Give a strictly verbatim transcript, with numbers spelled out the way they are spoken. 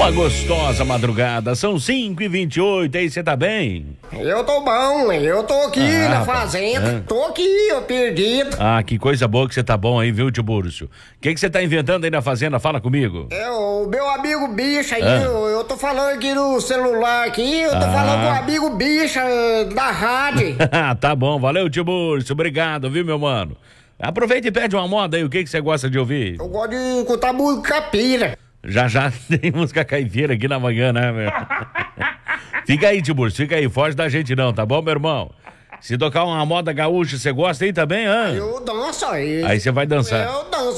Uma gostosa madrugada, são cinco e vinte e oito, aí você tá bem? Eu tô bom, eu tô aqui Ah, na tá. fazenda, Ah. tô aqui, eu perdido. Ah, que coisa boa que você tá bom aí, viu, tio Búrcio? O que que você tá inventando aí na fazenda? Fala comigo. É o meu amigo bicha aí, Ah. eu, eu tô falando aqui no celular aqui, eu tô Ah. falando com o amigo bicha eh, da rádio. Tá bom, valeu, tio Búrcio, obrigado, viu, meu mano? Aproveita e pede uma moda aí, o que que você gosta de ouvir? Eu gosto de escutar música capira. Já já tem música caipira aqui na manhã, né, meu? Fica aí, tio Búrcio, fica aí, foge da gente não, tá bom, meu irmão? Se tocar uma moda gaúcha, você gosta aí também, hã? Eu danço aí. Aí você vai dançar. Eu danço.